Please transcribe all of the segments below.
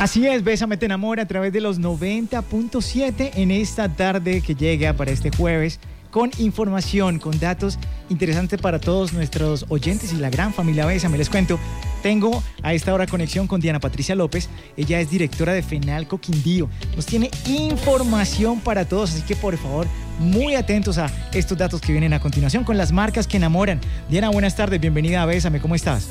Así es, Bésame te enamora a través de los 90.7 en esta tarde que llega para este jueves con información, con datos interesantes para todos nuestros oyentes y la gran familia Bésame. Les cuento, tengo a esta hora conexión con Diana Patricia López. Ella es directora de Fenalco Quindío. Nos tiene información para todos, así que por favor, muy atentos a estos datos que vienen a continuación con las marcas que enamoran. Diana, buenas tardes, bienvenida a Bésame, ¿cómo estás?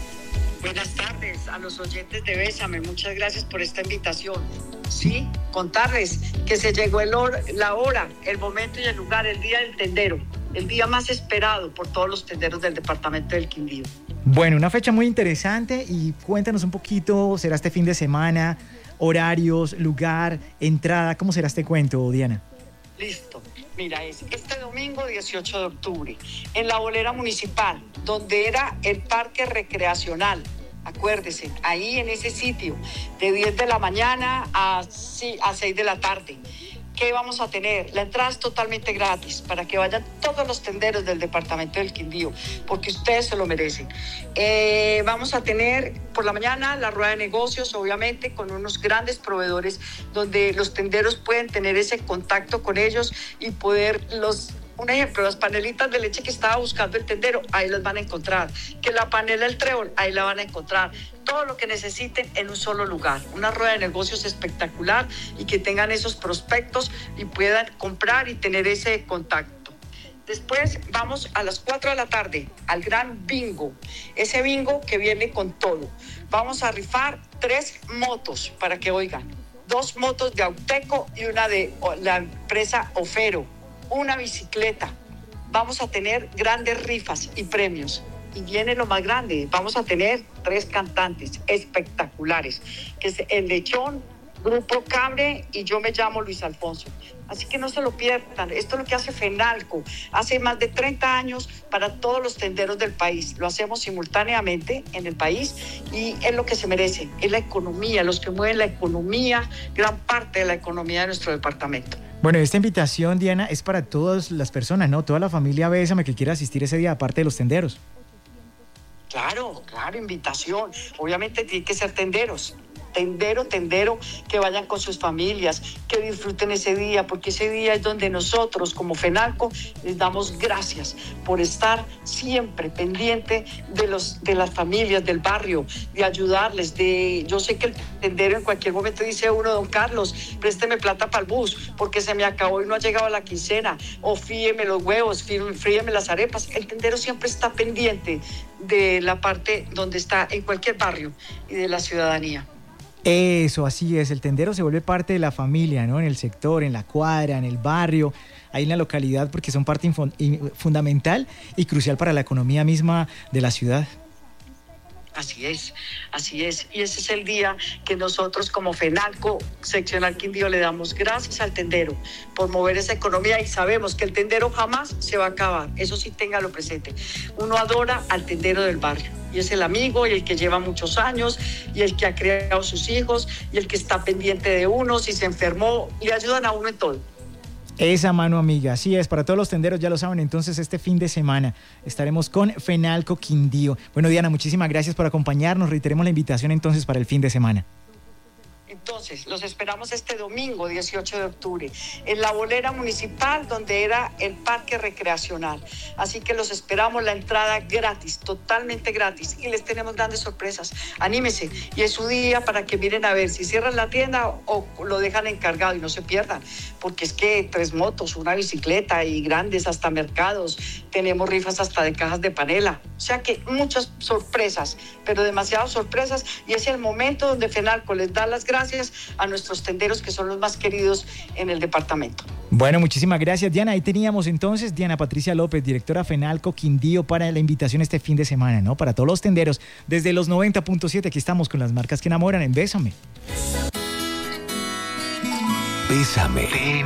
Buenas tardes a los oyentes de Bésame, muchas gracias por esta invitación. Sí, contarles que se llegó la hora, el momento y el lugar, el día del tendero, el día más esperado por todos los tenderos del departamento del Quindío. Bueno, una fecha muy interesante y cuéntanos un poquito, ¿será este fin de semana? Horarios, lugar, entrada, ¿cómo será este cuento, Diana? Listo. Mira, es este domingo 18 de octubre, en la bolera municipal, donde era el parque recreacional. Acuérdese, ahí en ese sitio, de 10 de la mañana a 6 de la tarde. ¿Qué vamos a tener? La entrada es totalmente gratis para que vayan todos los tenderos del departamento del Quindío, porque ustedes se lo merecen. Vamos a tener por la mañana la rueda de negocios, obviamente, con unos grandes proveedores donde los tenderos pueden tener ese contacto con ellos y poder un ejemplo, las panelitas de leche que estaba buscando el tendero, ahí las van a encontrar. Que la panela del trébol, ahí la van a encontrar. Todo lo que necesiten en un solo lugar. Una rueda de negocios espectacular y que tengan esos prospectos y puedan comprar y tener ese contacto. Después vamos a las 4 de la tarde al gran bingo. Ese bingo que viene con todo. Vamos a rifar 3 motos para que oigan. 2 motos de Auteco y una de la empresa Ofero. Una bicicleta. Vamos a tener grandes rifas y premios. Y viene lo más grande, vamos a tener 3 cantantes espectaculares, que es El Lechón, Grupo Cabre y yo me llamo Luis Alfonso. Así que no se lo pierdan, esto es lo que hace Fenalco, hace más de 30 años para todos los tenderos del país. Lo hacemos simultáneamente en el país y es lo que se merece, es la economía, los que mueven la economía, gran parte de la economía de nuestro departamento. Bueno, esta invitación, Diana, es para todas las personas, ¿no? Toda la familia Bésame que quiera asistir ese día, aparte de los tenderos. Claro, invitación. Obviamente tiene que ser tenderos. Tendero, que vayan con sus familias, que disfruten ese día, porque ese día es donde nosotros, como Fenalco, les damos gracias por estar siempre pendiente de las familias del barrio, de ayudarles, yo sé que el tendero en cualquier momento dice uno, don Carlos, présteme plata para el bus, porque se me acabó y no ha llegado la quincena, o fríeme los huevos, fríeme las arepas. El tendero siempre está pendiente de la parte donde está en cualquier barrio y de la ciudadanía. Eso, así es, el tendero se vuelve parte de la familia, ¿no? En el sector, en la cuadra, en el barrio, ahí en la localidad, porque son parte fundamental y crucial para la economía misma de la ciudad. Así es. Y ese es el día que nosotros como Fenalco Seccional Quindío le damos gracias al tendero por mover esa economía y sabemos que el tendero jamás se va a acabar. Eso sí, téngalo presente. Uno adora al tendero del barrio y es el amigo y el que lleva muchos años y el que ha criado sus hijos y el que está pendiente de uno, si se enfermó, le ayudan a uno en todo. Esa mano amiga, así es, para todos los tenderos ya lo saben, entonces este fin de semana estaremos con Fenalco Quindío. Bueno, Diana, muchísimas gracias por acompañarnos, reiteremos la invitación entonces para el fin de semana. Entonces, los esperamos este domingo 18 de octubre en la bolera municipal donde era el parque recreacional. Así que los esperamos, la entrada gratis, totalmente gratis y les tenemos grandes sorpresas. Anímese y es su día para que miren a ver si cierran la tienda o lo dejan encargado y no se pierdan, porque es que 3 motos, una bicicleta y grandes hasta mercados, tenemos rifas hasta de cajas de panela. O sea que muchas sorpresas, pero demasiadas sorpresas y es el momento donde Fenalco les da las gracias a nuestros tenderos que son los más queridos en el departamento. Bueno, muchísimas gracias, Diana. Ahí teníamos entonces Diana Patricia López, directora Fenalco Quindío, para la invitación este fin de semana, ¿no? Para todos los tenderos, desde los 90.7, aquí estamos con las marcas que enamoran en Bésame. Bésame.